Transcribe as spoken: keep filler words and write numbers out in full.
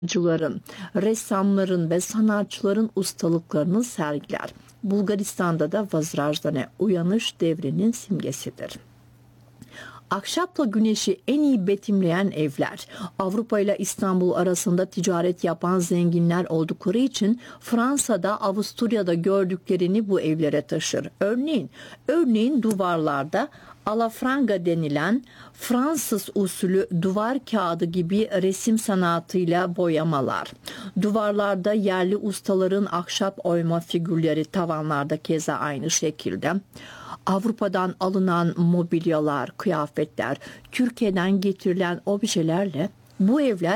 sanatçıların, ressamların ve sanatçıların ustalıklarını sergiler. Bulgaristan'da da Vazrajdane uyanış devrinin simgesidir. Ahşapla güneşi en iyi betimleyen evler. Avrupa ile İstanbul arasında ticaret yapan zenginler oldukları için Fransa'da, Avusturya'da gördüklerini bu evlere taşır. Örneğin, örneğin duvarlarda alafranga denilen Fransız usulü duvar kağıdı gibi resim sanatıyla boyamalar. Duvarlarda yerli ustaların ahşap oyma figürleri, tavanlarda keza aynı şekilde. Avrupa'dan alınan mobilyalar, kıyafetler, Türkiye'den getirilen objelerle bu evler